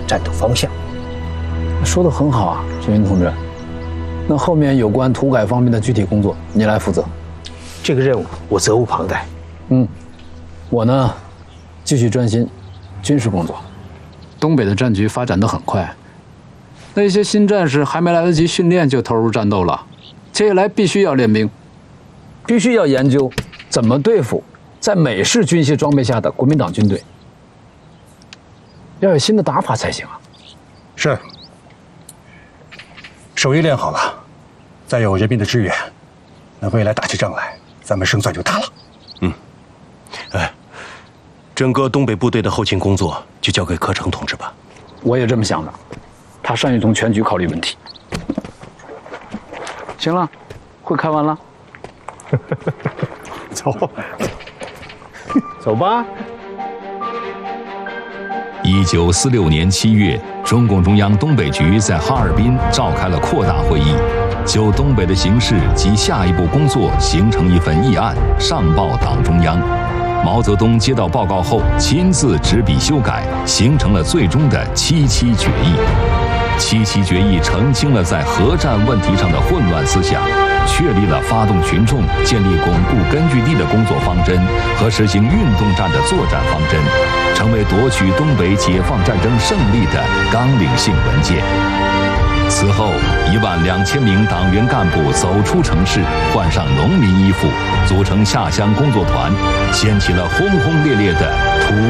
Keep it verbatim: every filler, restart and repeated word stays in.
战斗方向。 说得很好啊，陈云同志。那后面有关土改方面的具体工作，你来负责。 这个任务我责无旁贷。 嗯，我呢，继续专心军事工作。东北的战局发展得很快，那些新战士还没来得及训练就投入战斗了。接下来必须要练兵，必须要研究怎么对付在美式军械装备下的国民党军队，要有新的打法才行啊。 是。手艺练好了，再有人民的支援，那未来打起仗来，咱们胜算就大了。 嗯，哎，整个东北部队的后勤工作就交给柯成同志吧。 我也这么想的，他善于从全局考虑问题。行了，会开完了。 走， 走吧。 一九四六年七月，中共中央东北局在哈尔滨召开了扩大会议，就东北的形势及下一步工作形成一份议案，上报党中央。毛泽东接到报告后，亲自执笔修改，形成了最终的七七决议。七七决议澄清了在核战问题上的混乱思想，确立了发动群众、建立巩固根据地的工作方针和实行运动战的作战方针，成为夺取东北解放战争胜利的纲领性文件。此后，一万两千名党员干部走出城市，换上农民衣服，组成下乡工作团，掀起了轰轰烈烈的土